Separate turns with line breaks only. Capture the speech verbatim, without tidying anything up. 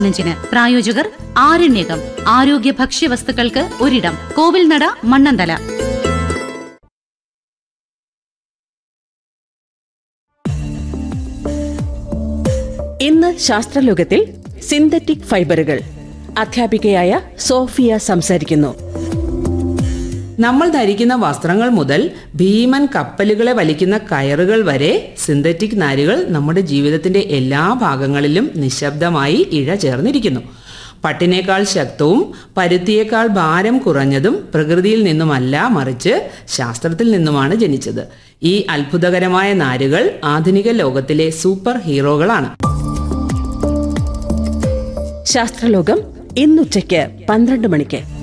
ിന് പ്രായോജകർ ആരണ്യകം ആരോഗ്യ ഭക്ഷ്യവസ്തുക്കൾക്ക് ഒരിടം കോവിൽനട മണ്ണന്തല.
ഇന്ന് ശാസ്ത്രലോകത്തിൽ സിന്തറ്റിക് ഫൈബറുകൾ. അധ്യാപികയായ സോഫിയ സംസാരിക്കുന്നു.
നമ്മൾ ധരിക്കുന്ന വസ്ത്രങ്ങൾ മുതൽ ഭീമൻ കപ്പലുകളെ വലിക്കുന്ന കയറുകൾ വരെ സിന്തറ്റിക് നാരുകൾ നമ്മുടെ ജീവിതത്തിന്റെ എല്ലാ ഭാഗങ്ങളിലും നിശബ്ദമായി ഇഴ ചേർന്നിരിക്കുന്നു. പട്ടിനേക്കാൾ ശക്തവും പരുത്തിയേക്കാൾ ഭാരം കുറഞ്ഞതും പ്രകൃതിയിൽ നിന്നുമല്ല, മറിച്ച് ശാസ്ത്രത്തിൽ നിന്നുമാണ് ജനിച്ചത്. ഈ അത്ഭുതകരമായ നാരുകൾ ആധുനിക ലോകത്തിലെ സൂപ്പർ ഹീറോകളാണ്.
ശാസ്ത്രലോകം ഇന്നുച്ചയ്ക്ക് പന്ത്രണ്ട് മണിക്ക്.